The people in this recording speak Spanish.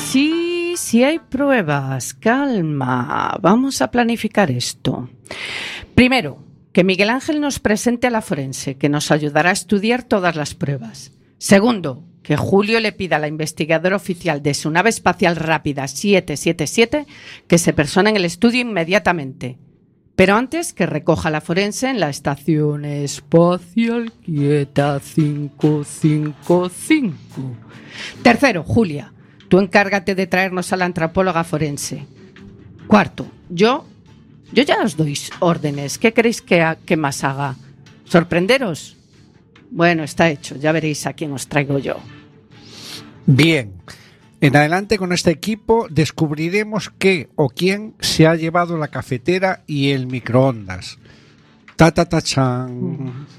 Sí, sí hay pruebas. Calma. Vamos a planificar esto. Primero, que Miguel Ángel nos presente a la forense, que nos ayudará a estudiar todas las pruebas. Segundo, que Julio le pida a la investigadora oficial de su nave espacial rápida 777 que se persone en el estudio inmediatamente. Pero antes que recoja la forense en la Estación Espacial Quieta 555. Tercero, Julia, tú encárgate de traernos a la antropóloga forense. Cuarto, yo ya os doy órdenes. ¿Qué queréis que más haga? ¿Sorprenderos? Bueno, está hecho. Ya veréis a quién os traigo yo. Bien. En adelante con este equipo descubriremos qué o quién se ha llevado la cafetera y el microondas. Ta ta ta chan.